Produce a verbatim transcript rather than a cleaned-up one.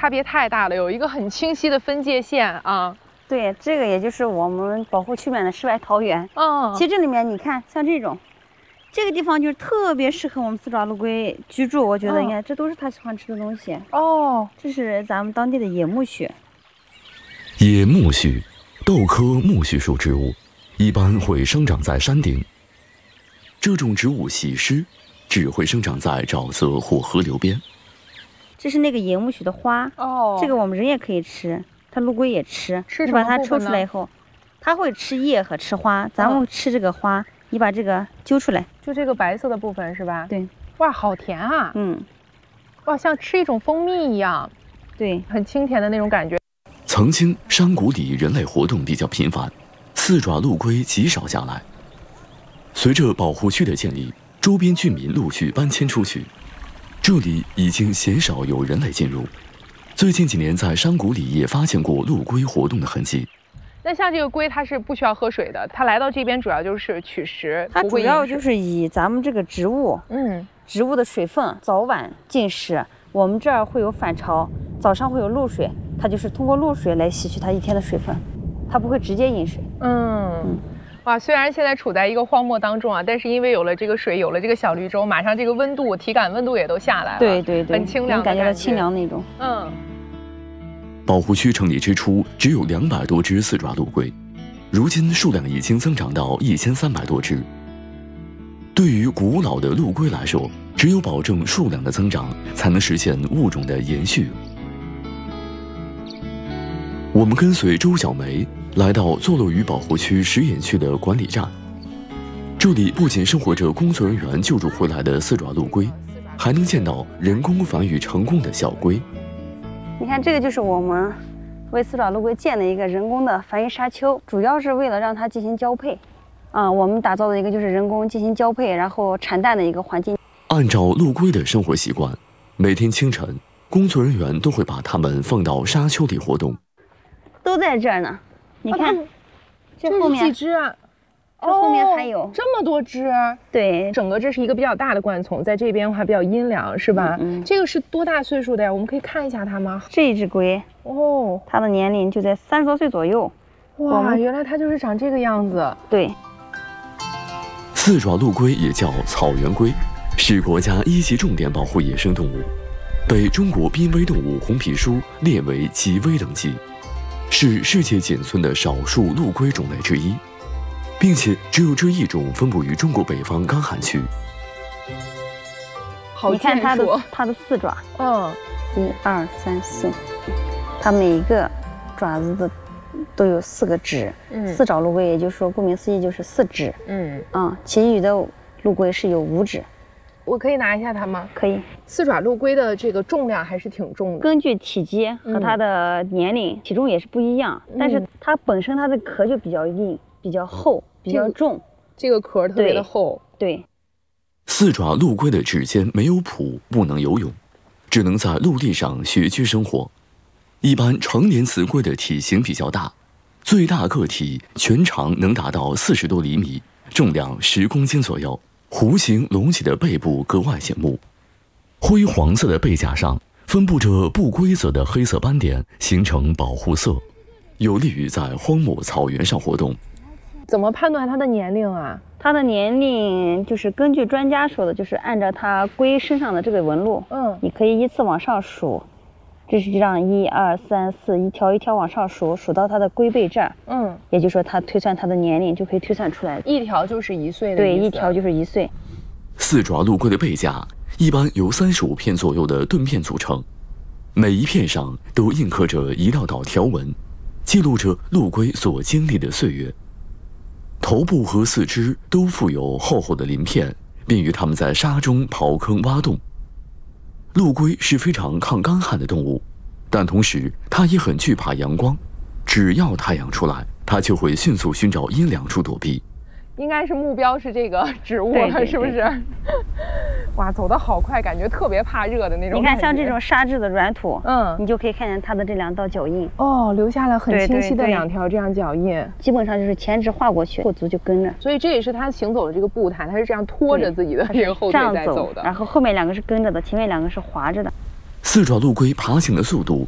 差别太大了，有一个很清晰的分界线啊。 对，这个也就是我们保护区里面的世外桃源。 嗯， 其实这里面你看，像这种，这个地方就是特别适合我们四爪陆龟居住。我觉得，你看，这都是它喜欢吃的东西。 哦， 这是咱们当地的野苜蓿。 野苜蓿，豆科苜蓿属植物，一般会生长在山顶。这种植物喜湿，只会生长在沼泽或河流边。 这是那个野苜蓿的花。 哦， 这个我们人也可以吃。它陆龟也吃， 吃你把它抽出来以后，它会吃叶和吃花，咱们吃这个花，你把这个揪出来， 就这个白色的部分是吧？ 对。 哇，好甜啊！ 嗯， 哇，像吃一种蜂蜜一样， 对， 很清甜的那种感觉。 曾经山谷里人类活动比较频繁，四爪陆龟极少下来。随着保护区的建立，周边居民陆续搬迁出去，这里已经鲜少有人类进入。最近几年，在山谷里也发现过陆龟活动的痕迹。 那像这个龟，它是不需要喝水的，它来到这边主要就是取食。 它主要就是以咱们这个植物， 嗯， 植物的水分早晚进食。我们这儿会有反潮，早上会有露水，它就是通过露水来吸取它一天的水分，它不会直接饮食。 嗯。嗯哇，虽然现在处在一个荒漠当中啊，但是因为有了这个水，有了这个小绿洲，马上这个温度、体感温度也都下来了。 对对对， 很清凉， 能感觉到清凉那种。 嗯。 保护区成立之初只有两百多只四爪陆龟，如今数量已经增长到一千三百多只。对于古老的陆龟来说，只有保证数量的增长，才能实现物种的延续。我们跟随周小梅来到坐落于保护区食眼区的管理站，这里不仅生活着工作人员救助回来的四爪陆龟，还能见到人工繁育成功的小龟。 你看，这个就是我们为四爪陆龟建的一个人工的繁育沙丘，主要是为了让它进行交配。啊、嗯，我们打造的一个就是人工进行交配，然后产蛋的一个环境。 按照陆龟的生活习惯，每天清晨，工作人员都会把它们放到沙丘里活动。 都在这儿呢，你看， 哦、 这后面几只啊？ 这后面还有、 哦、这么多只。 对， 整个这是一个比较大的灌丛，在这边的话比较阴凉，是吧？嗯, 嗯。这个是多大岁数的呀？我们可以看一下它吗？ 这一只龟， 哦， 它的年龄就在三十多岁左右。 哇，原来它就是长这个样子。 对。 四爪陆龟也叫草原龟，是国家一级重点保护野生动物，被中国濒危动物红皮书列为极危等级，是世界仅存的少数陆龟种类之一，并且只有这一种分布于中国北方干旱区。 好， 你看它的它的四爪， 嗯， 一二三四，它每一个爪子的都有四个趾。嗯，四爪陆龟也就是说，顾名思义就是四趾。嗯啊，其余的陆龟是有五趾。 我可以拿一下它吗？ 可以。 四爪陆龟的这个重量还是挺重的， 根据体积和它的年龄，嗯、体重也是不一样。嗯、但是它本身它的壳就比较硬、比较厚、比较重， 这个壳特别的厚。 对。对四爪陆龟的趾尖没有蹼，不能游泳，只能在陆地上穴居生活。一般成年雌龟的体型比较大，最大个体全长能达到四十多厘米，重量十公斤左右。弧形隆起的背部格外醒目，灰黄色的背甲上分布着不规则的黑色斑点，形成保护色，有利于在荒漠草原上活动。 怎么判断它的年龄啊？ 它的年龄就是根据专家说的，就是按照它龟身上的这个纹路，嗯，你可以依次往上数，这是这样一二三四，一条一条往上数，数到它的龟背这儿，嗯，也就是说它推算它的年龄就可以推算出来， 一条就是一岁的。 对，一条就是一岁。 四爪陆龟的背甲一般由三十五片左右的盾片组成，每一片上都印刻着一道道条纹，记录着陆龟所经历的岁月。头部和四肢都附有厚厚的鳞片，便于它们在沙中刨坑挖洞。陆龟是非常抗干旱的动物，但同时它也很惧怕阳光，只要太阳出来，它就会迅速寻找阴凉处躲避。 应该是目标是这个植物了，是不是？哇，走得好快，感觉特别怕热的那种。 你看，像这种沙质的软土，嗯，你就可以看见它的这两道脚印。 哦，留下了很清晰的两条这样脚印。 对对对，基本上就是前肢划过去，后足就跟着。 所以这也是它行走的这个步态，它是这样拖着自己的这个后腿在走的。 然后后面两个是跟着的，前面两个是滑着的。 四爪陆龟爬行的速度